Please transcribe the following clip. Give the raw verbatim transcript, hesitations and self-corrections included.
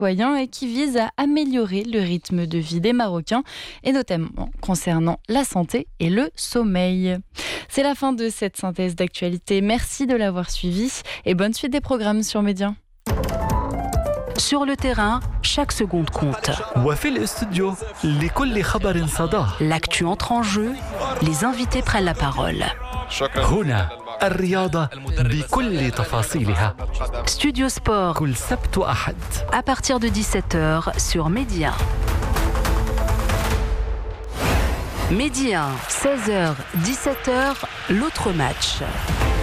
citoyen et qui vise à améliorer le rythme de vie des Marocains et notamment concernant la santé et le sommeil. C'est la fin de cette synthèse d'actualité. Merci de l'avoir suivi et bonne suite des programmes sur Média. Sur le terrain, chaque seconde compte. L'actu entre en jeu, les invités prennent la parole. Studio Sport, à partir de dix-sept heures sur Média. Média, seize heures, dix-sept heures, l'autre match.